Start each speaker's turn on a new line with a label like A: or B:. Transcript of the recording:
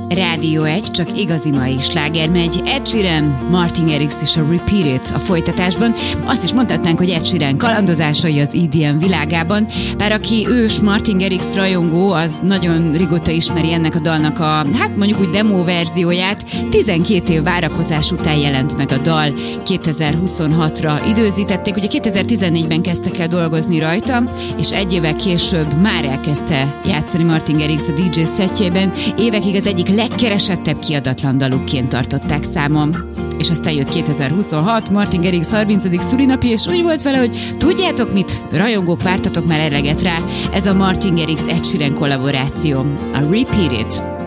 A: Rádió 1, csak igazi mai sláger megy. Ed Sheeran, Martin Garrix és a Repeat It a folytatásban. Azt is mondhatnánk, hogy Ed Sheeran kalandozásai az EDM világában. Bár aki ős Martin Garrix rajongó, az nagyon régóta ismeri ennek a dalnak a, mondjuk úgy demo verzióját. 12 év várakozás után jelent meg a dal. 2026-ra időzítették. Ugye 2014-ben kezdtek el dolgozni rajta, és egy évvel később már elkezdte játszani Martin Garrix a DJ szettjében. Évekig az egyik legkeresettebb kiadatlan dalukként tartották számon. És aztán jött 2026, Martin Garrix 30. szülinapja, és úgy volt vele, hogy tudjátok mit? Rajongók, vártatok már eleget rá. Ez a Martin Garrix Ed Sheeran kollaboráció. A Repeat It.